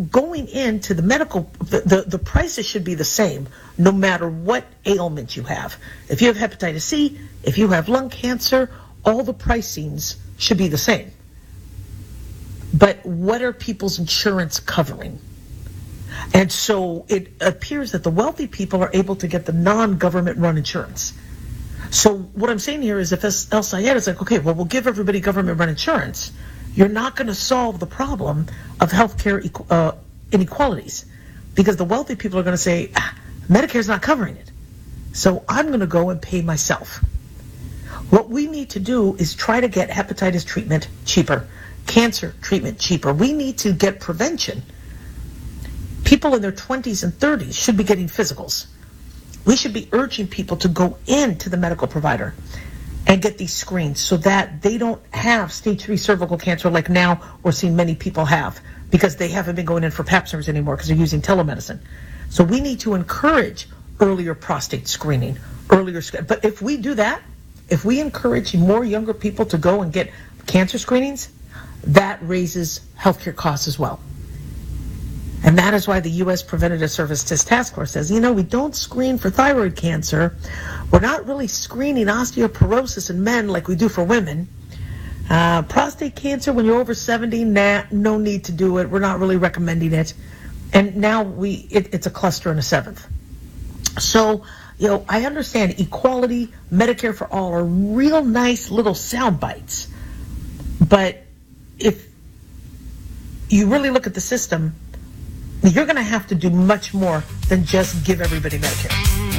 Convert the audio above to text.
going into the medical, the prices should be the same no matter what ailment you have. If you have hepatitis C, if you have lung cancer, all the pricings should be the same. But what are people's insurance covering? And so it appears that the wealthy people are able to get the non-government run insurance. So what I'm saying here is if El Sayed is like, okay, well, we'll give everybody government run insurance, you're not going to solve the problem of healthcare inequalities, because the wealthy people are going to say, Medicare's not covering it, so I'm going to go and pay myself. What we need to do is try to get hepatitis treatment cheaper, cancer treatment cheaper. We need to get prevention. People in their 20s and 30s should be getting physicals. We should be urging people to go into the medical provider and get these screens so that they don't have stage 3 cervical cancer like now we're seeing many people have, because they haven't been going in for pap smears anymore because they're using telemedicine. So we need to encourage earlier prostate screening, but if we do that, if we encourage more younger people to go and get cancer screenings, that raises healthcare costs as well. And that is why the U.S. Preventative Services Task Force says, we don't screen for thyroid cancer. We're not really screening osteoporosis in men like we do for women. Prostate cancer, when you're over 70, no need to do it. We're not really recommending it. And now it's a cluster and a seventh. So, I understand equality, Medicare for all are real nice little sound bites. But if you really look at the system, you're going to have to do much more than just give everybody Medicare.